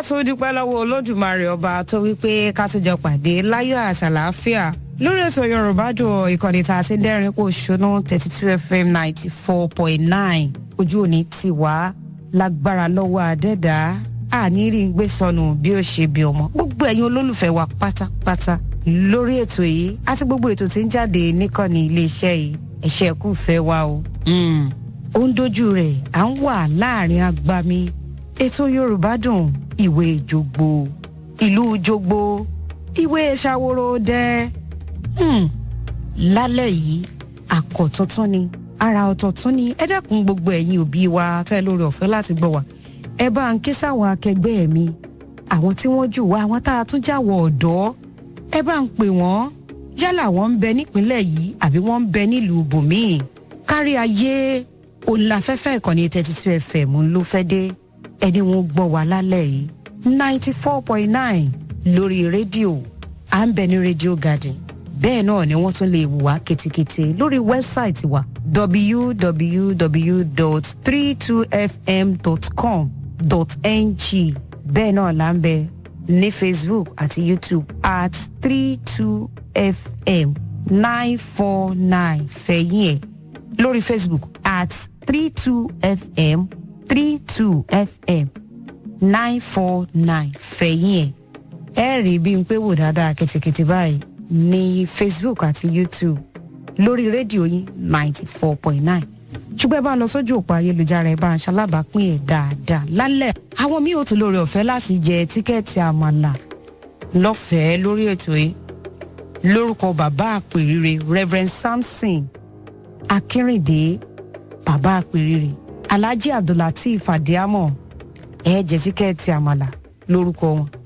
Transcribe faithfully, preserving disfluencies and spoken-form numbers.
tún dúpẹ́ lọ́wọ́ olódùmarè ọba tó wípé ká tún jọ pàdé láyọ̀ àti àlàáfíà lórí ètò yorùbá dùn ìkànnì tá a ti dẹ́rìn kò ṣónú thirty two fm ninety four point nine ojú òní ti wá lágbára lọ́wọ́ àdẹ́dá àní rí gbé sọnù bí ó ṣe bí ọmọ gbogbo ẹ̀yin olólùfẹ́ wa pátápátá lórí ètò yìí àti gbogbo ètò tí ń jáde níkànnì iléeṣẹ́ yìí ẹ̀ṣẹ̀ kù fẹ́ wa o. ó ń dojú rẹ̀ à ń wà láàrin agbami ètò yorùbá dùn ìwé jogbo ìlú jogbo ìwé ṣàwòrò dẹ lálẹ́ yìí àkọ́tuntun ni ara ọ̀tọ̀tún ni ẹ dẹ́kun gbogbo ẹ̀yin òbí wa tẹ́ lórí ọ̀fẹ́ láti gbọ́ wa ẹ bá ń ké sáwọn akẹgbẹ́ mi àwọn tí wọ́n jù wá àwọn tá a tún jáwọ́ ọ̀dọ́ ẹ bá ń pè wọ́n yálà wọ́n ń bẹ nípínlẹ̀ yìí àbí wọ́n ń bẹ nílùú bòmíì kárí ayé òǹlàfẹ́fẹ́ ìkànnì thirty two fm ló fẹ́ dé ẹni wọn gbọ́ wa lálẹ́ yìí ninety four point nine lórí rédíò à ń bẹ ní rédíò garden bẹ́ẹ̀ náà ni wọ́n tún lè wù wá ketekete lórí wẹ́bsáìtì wa w w w dot three two f m dot com dot n g bẹ́ẹ̀ náà là ń bẹ ní facebook àti youtube at three two f m nine four nine fẹ̀yìn ẹ̀ lórí facebook at three two f m three two f m nine four nine fẹ̀yìn ẹ̀ ẹ rí bí n pé wò dáadáa kẹ̀tẹ̀kẹ̀tẹ̀ báyìí ní facebook àti youtube lórí rédíò yín ninety four point nine ṣùgbọ́n ẹ bá lọ sójú òpó ayélujára ẹ bá ń ṣalábàápín ẹ̀ dáadáa lálẹ́ àwọn míì ò tún lórí ọ̀fẹ́ láti jẹ tíkẹ́ẹ̀tì àmàlà lọ́fẹ̀ẹ́ lórí ètò yìí lórúkọ bàbá àpèrire reverend samson akínrìndé bàbá àpèrire alhaji abdullateef adiamo ẹ jẹ tíkẹ́ẹ̀tì àmàlà lórúkọ wọn